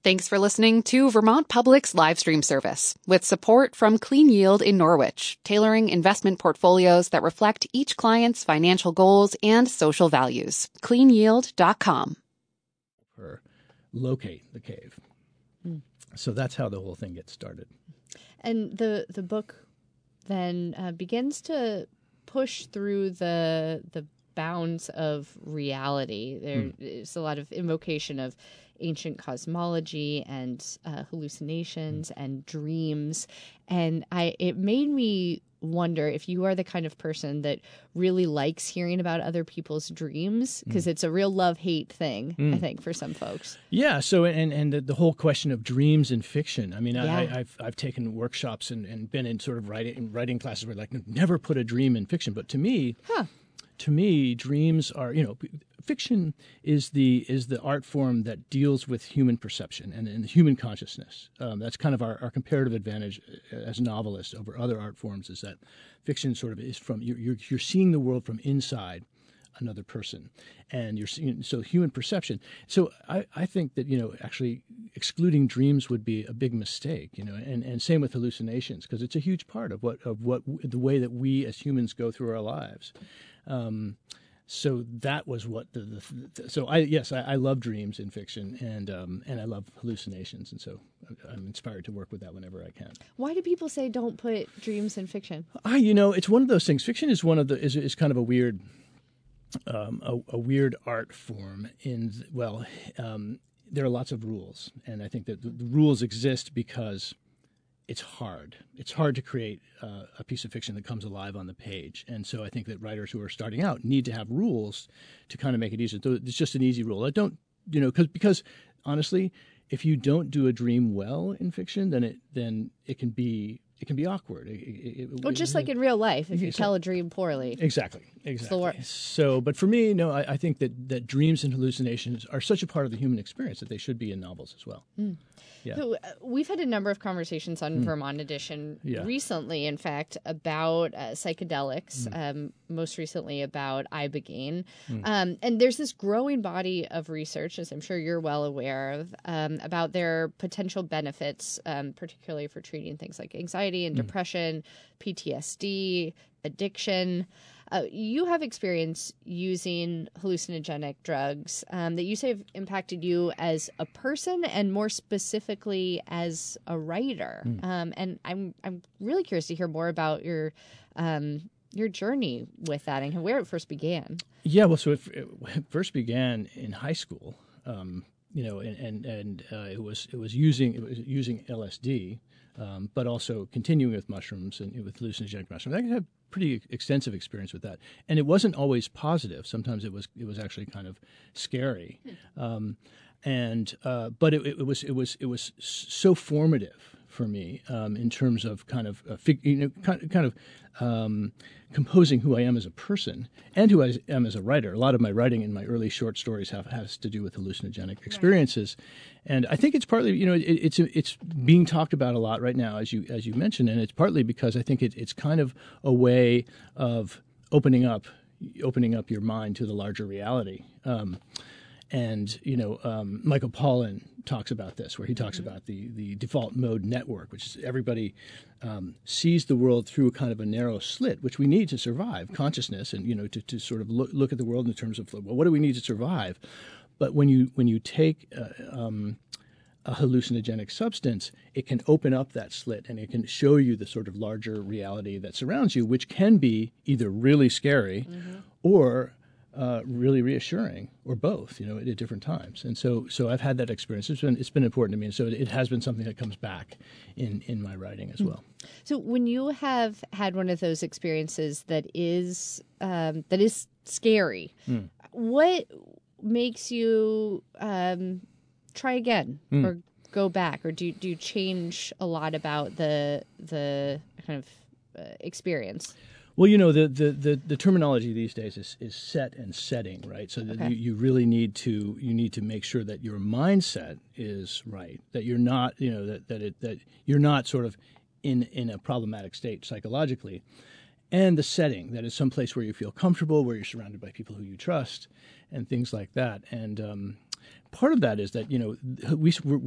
Thanks for listening to Vermont Public's live stream service with support from Clean Yield in Norwich, tailoring investment portfolios that reflect each client's financial goals and social values. CleanYield.com. Or locate the cave. So that's how the whole thing gets started. And the book then begins to push through the bounds of reality. There's a lot of invocation of ancient cosmology and hallucinations and dreams. And it made me wonder if you are the kind of person that really likes hearing about other people's dreams, because it's a real love-hate thing, I think, for some folks. Yeah. So, and the whole question of dreams in fiction. I mean, yeah. I've taken workshops and been in sort of writing classes where like never put a dream in fiction. But to me, dreams are, fiction is the art form that deals with human perception and human consciousness. That's kind of our comparative advantage as novelists over other art forms, is that fiction sort of is from you're seeing the world from inside another person, and you're seeing human perception. So I think that actually excluding dreams would be a big mistake. And same with hallucinations, because it's a huge part of what the way that we as humans go through our lives. So that was what I love dreams in fiction, and I love hallucinations, and so I'm inspired to work with that whenever I can. Why do people say don't put dreams in fiction? It's one of those things. Fiction is is kind of a weird art form. There are lots of rules, and I think that the rules exist because it's hard. It's hard to create a piece of fiction that comes alive on the page. And so I think that writers who are starting out need to have rules to kind of make it easier. So it's just an easy rule. Because honestly, if you don't do a dream well in fiction, then it can be awkward. Just like in real life, if you tell a dream poorly. Exactly. So, but for me, I think that dreams and hallucinations are such a part of the human experience that they should be in novels as well. Yeah. So we've had a number of conversations on Vermont Edition recently, in fact, about psychedelics, most recently about ibogaine. And there's this growing body of research, as I'm sure you're well aware of, about their potential benefits, particularly for treating things like anxiety and depression, PTSD, addiction. You have experience using hallucinogenic drugs that you say have impacted you as a person and more specifically as a writer. And I'm really curious to hear more about your journey with that and where it first began. Yeah, well, so it first began in high school, and it was using LSD. But also continuing with mushrooms and with hallucinogenic mushrooms. I had pretty extensive experience with that, and it wasn't always positive. Sometimes it was actually kind of scary, but it was so formative for me in terms of kind of composing who I am as a person and who I am as a writer. A lot of my writing in my early short stories has to do with hallucinogenic experiences, and I think it's partly it's being talked about a lot right now, as you mentioned, and it's partly because I think it's kind of a way of opening up your mind to the larger reality. Michael Pollan talks about this, where he talks about the default mode network, which is everybody sees the world through kind of a narrow slit, which we need to survive consciousness, and to sort of look at the world in terms of, well, what do we need to survive? But when you take a hallucinogenic substance, it can open up that slit and it can show you the sort of larger reality that surrounds you, which can be either really scary or really reassuring, or both, at different times. And so I've had that experience. It's been important to me, and so it has been something that comes back in my writing as well. So when you have had one of those experiences that is scary, what makes you try again or go back, or do you change a lot about the kind of experience? Well, the terminology these days is set and setting, right? So that you really need to make sure that your mindset is right, that you're not that you're not sort of in a problematic state psychologically, and the setting, that is someplace where you feel comfortable, where you're surrounded by people who you trust, and things like that. And part of that is that we're